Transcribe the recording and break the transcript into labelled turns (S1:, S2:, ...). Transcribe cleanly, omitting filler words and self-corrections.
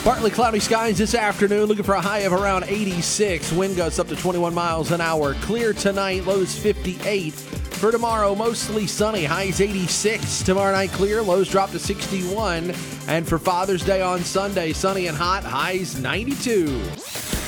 S1: Partly cloudy skies this afternoon, looking for a high of around 86. Wind gusts up to 21 miles an hour. Clear tonight, lows 58. For tomorrow, mostly sunny, highs 86. Tomorrow night, clear, lows drop to 61. And for Father's Day on Sunday, sunny and hot, highs 92.